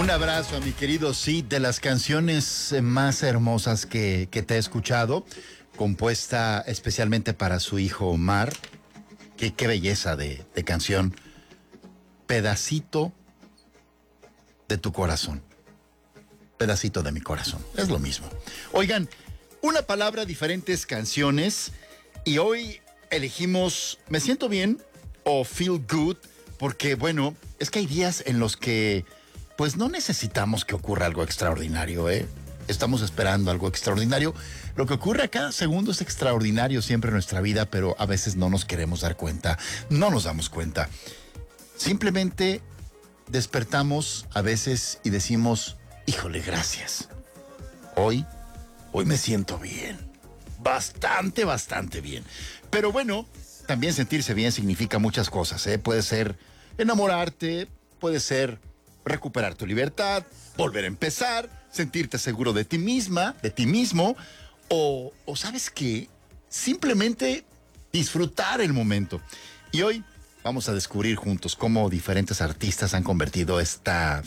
Un abrazo a mi querido Sid, de las canciones más hermosas que te he escuchado, compuesta especialmente para su hijo Omar. Qué belleza de canción. Pedacito de tu corazón. Pedacito de mi corazón. Es lo mismo. Oigan, una palabra, diferentes canciones. Y hoy elegimos Me siento bien o Feel Good. Porque, bueno, es que hay días en los que pues no necesitamos que ocurra algo extraordinario, ¿eh? Estamos esperando algo extraordinario. Lo que ocurre a cada segundo es extraordinario siempre en nuestra vida, pero a veces no nos queremos dar cuenta. No nos damos cuenta. Simplemente despertamos a veces y decimos, híjole, gracias. Hoy me siento bien. Bastante bien. Pero bueno, también sentirse bien significa muchas cosas, ¿eh? Puede ser enamorarte, puede ser recuperar tu libertad, volver a empezar, sentirte seguro de ti misma, de ti mismo, o ¿sabes qué? Simplemente disfrutar el momento. Y hoy vamos a descubrir juntos cómo diferentes artistas han convertido esta